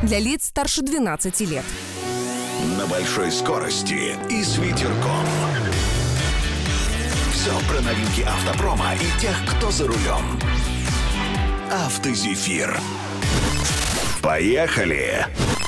для лиц старше 12 лет. На большой скорости и с ветерком. Все про новинки автопрома и тех, кто за рулем. «Автозефир». Поехали!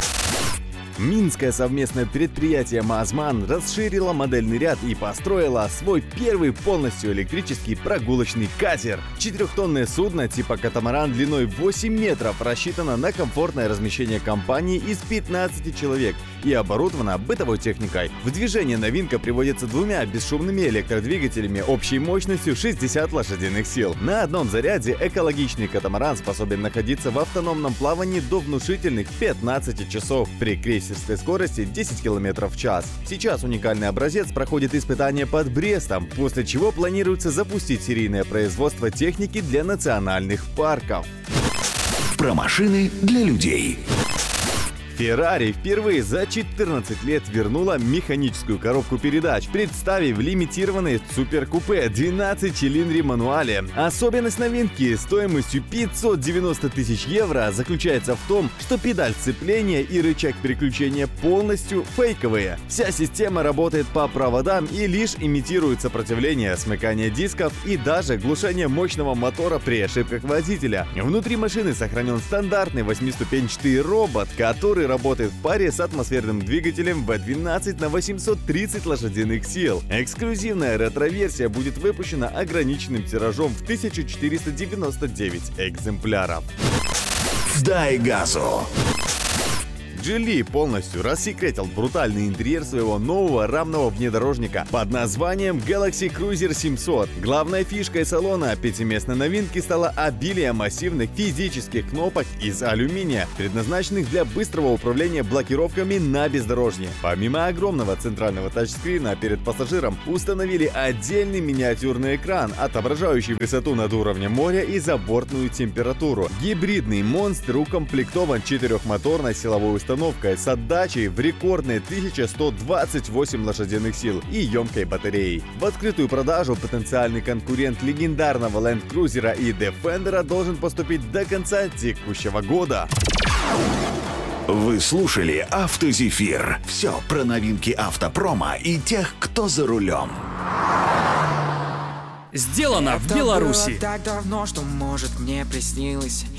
Минское совместное предприятие «МАЗМАН» расширило модельный ряд и построило свой первый полностью электрический прогулочный катер. 4-тонное судно типа катамаран длиной 8 метров рассчитано на комфортное размещение компании из 15 человек и оборудовано бытовой техникой. В движение новинка приводится двумя бесшумными электродвигателями общей мощностью 60 лошадиных сил. На одном заряде экологичный катамаран способен находиться в автономном плавании до внушительных 15 часов при крейсерской скорости 10 км в час. Сейчас уникальный образец проходит испытания под Брестом, после чего планируется запустить серийное производство техники для национальных парков. Про машины для людей. Ferrari впервые за 14 лет вернула механическую коробку передач, представив лимитированное суперкупе 12-цилиндре мануале. Особенность новинки стоимостью 590 тысяч евро заключается в том, что педаль сцепления и рычаг переключения полностью фейковые. Вся система работает по проводам и лишь имитирует сопротивление, смыкание дисков и даже глушение мощного мотора при ошибках водителя. Внутри машины сохранен стандартный 8-ступенчатый робот, который работает в паре с атмосферным двигателем V12 на 830 лошадиных сил. Эксклюзивная ретро-версия будет выпущена ограниченным тиражом в 1499 экземпляров. Дай газу! Geely полностью рассекретил брутальный интерьер своего нового рамного внедорожника под названием Galaxy Cruiser 700. Главной фишкой салона пятиместной новинки стало обилие массивных физических кнопок из алюминия, предназначенных для быстрого управления блокировками на бездорожье. Помимо огромного центрального тачскрина перед пассажиром установили отдельный миниатюрный экран, отображающий высоту над уровнем моря и забортную температуру. Гибридный монстр укомплектован 4-моторной силовой установкой с отдачей в рекордные 1128 лошадиных сил и емкой батареей. В открытую продажу потенциальный конкурент легендарного Land Cruiser и Defender должен поступить до конца текущего года. Вы слушали «Автозефир». Все про новинки автопрома и тех, кто за рулем. Сделано в Беларуси. Так давно, что, может, мне приснилось.